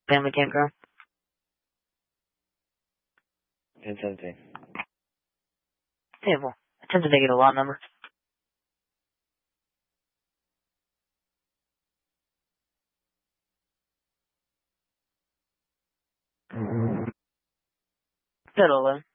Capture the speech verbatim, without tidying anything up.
Family can't grow. ten seventeen. Yeah, well, I tend to make it a lot number. Settle then.